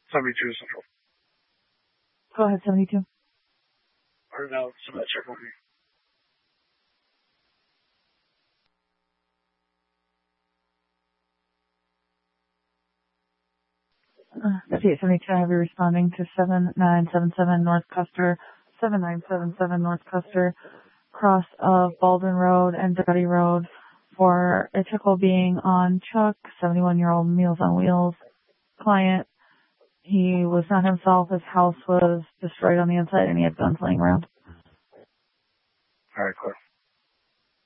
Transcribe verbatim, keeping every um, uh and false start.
seventy-two Central. Go ahead, seventy-two. Or no, so that check will be. Uh, fifty-eight seventy-two, I have you responding to seven nine seven seven North Custer, seven nine seven seven North Custer, cross of Baldwin Road and Duddy Road for a tickle being on Chuck, seventy-one-year-old Meals on Wheels client. He was not himself. His house was destroyed on the inside and he had guns laying around. All right, clear.